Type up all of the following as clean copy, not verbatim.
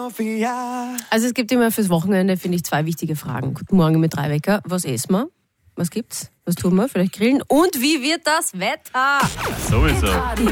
Also es gibt immer fürs Wochenende, finde ich, 2 wichtige Fragen. Guten Morgen mit 3 Wecker. Was essen wir? Was gibt's? Was tun wir? Vielleicht grillen? Und wie wird das Wetter? Sowieso.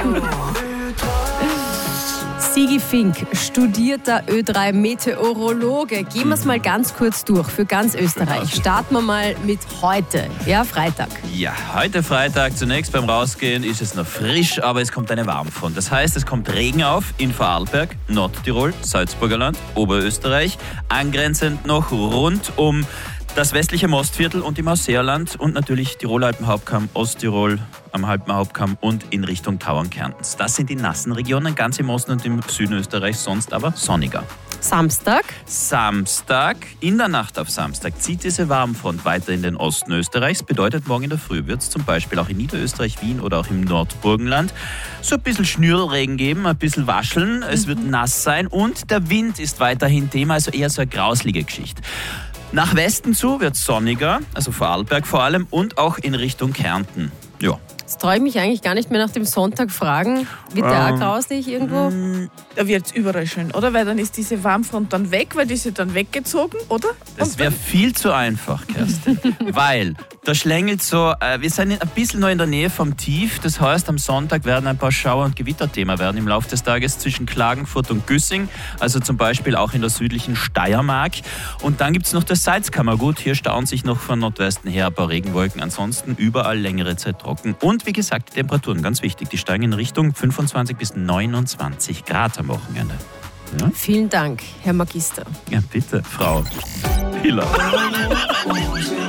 Sigi Fink, studierter Ö3-Meteorologe. Gehen wir es mal ganz kurz durch für ganz Österreich. Starten wir mal mit heute, ja, Freitag. Ja, heute Freitag. Zunächst beim Rausgehen ist es noch frisch, aber es kommt eine Warmfront. Das heißt, es kommt Regen auf in Vorarlberg, Nordtirol, Salzburger Land, Oberösterreich. Angrenzend noch rund um das westliche Mostviertel und im Ausseerland und natürlich Tiroler Alpenhauptkamm, Osttirol am Alpenhauptkamm und in Richtung Tauern Kärntens. Das sind die nassen Regionen, ganz im Osten und im Süden Österreichs, sonst aber sonniger. Samstag, In der Nacht auf Samstag zieht diese Warmfront weiter in den Osten Österreichs. Bedeutet, morgen in der Früh wird es zum Beispiel auch in Niederösterreich, Wien oder auch im Nordburgenland so ein bisschen Schnürregen geben, ein bisschen wascheln. Es wird nass sein und der Wind ist weiterhin Thema, also eher so eine grauslige Geschichte. Nach Westen zu wird es sonniger, also Vorarlberg vor allem, und auch in Richtung Kärnten. Ja. jetzt traue ich mich eigentlich gar nicht mehr nach dem Sonntag fragen. Wird der auch grauslich irgendwo? Da wird es überall schön, oder? Weil dann ist diese Warmfront dann weg, weil die ist ja dann weggezogen, oder? Das wäre viel zu einfach, Kerstin. Weil da schlängelt so, wir sind ein bisschen noch in der Nähe vom Tief. Das heißt, am Sonntag werden ein paar Schauer- und Gewitterthema werden im Laufe des Tages zwischen Klagenfurt und Güssing. Also zum Beispiel auch in der südlichen Steiermark. Und dann gibt es noch das Salzkammergut. Hier stauen sich noch von Nordwesten her ein paar Regenwolken. Ansonsten überall längere Zeit trocken. Und wie gesagt, die Temperaturen, ganz wichtig, die steigen in Richtung 25 bis 29 Grad am Wochenende. Ja? Vielen Dank, Herr Magister. Ja, bitte, Frau Hiller.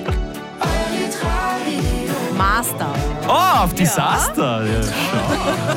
Master. Oh, auf Desaster. Ja, schau.